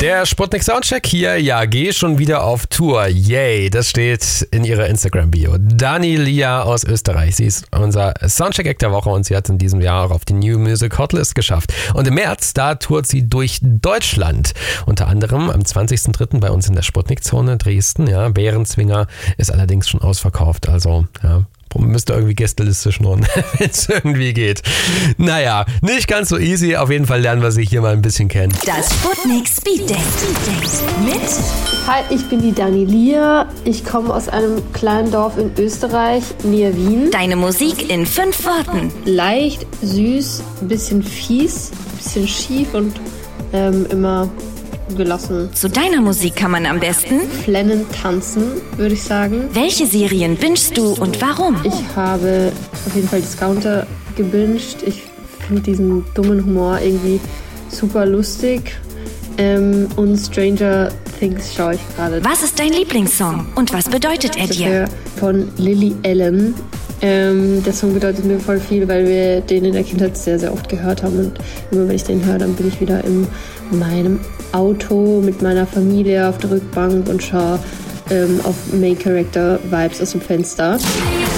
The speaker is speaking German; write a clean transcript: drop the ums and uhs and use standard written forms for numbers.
Der Sputnik Soundcheck hier, ja, geh schon wieder auf Tour. Yay, das steht in ihrer Instagram-Bio. Dani Lia aus Österreich. Sie ist unser Soundcheck-Act der Woche und sie hat in diesem Jahr auch auf die New Music Hotlist geschafft. Und im März, da tourt sie durch Deutschland. Unter anderem am 20.03. bei uns in der Sputnik-Zone Dresden. Ja, Bärenzwinger ist allerdings schon ausverkauft. Also, ja. Müsste irgendwie Gästeliste schnurren, wenn es irgendwie geht. Naja, nicht ganz so easy. Auf jeden Fall lernen wir sie hier mal ein bisschen kennen. Das Sputnik Speed Date mit... Hi, ich bin die Dani Lia. Ich komme aus einem kleinen Dorf in Österreich, nähe Wien. Deine Musik in 5 Worten. Leicht, süß, ein bisschen fies, ein bisschen schief und immer gelassen. Zu deiner Musik kann man am besten flennen, tanzen, würde ich sagen. Welche Serien bingest du und warum? Ich habe auf jeden Fall Discounter gebinged. Ich finde diesen dummen Humor irgendwie super lustig. Und Stranger Things schaue ich gerade. Was ist dein Lieblingssong und was bedeutet er dir? Von Lily Allen. Der Song bedeutet mir voll viel, weil wir den in der Kindheit sehr, sehr oft gehört haben. Und immer wenn ich den höre, dann bin ich wieder in meinem Auto mit meiner Familie auf der Rückbank und schaue auf Main Character Vibes aus dem Fenster.